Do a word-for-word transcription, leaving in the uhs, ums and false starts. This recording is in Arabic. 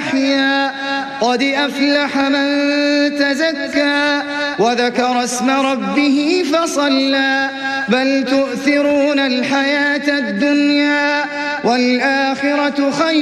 أحيا قد أفلح من تزكى وذكر اسم ربه فصلى بل تؤثرون الحياة الدنيا والآخرة خير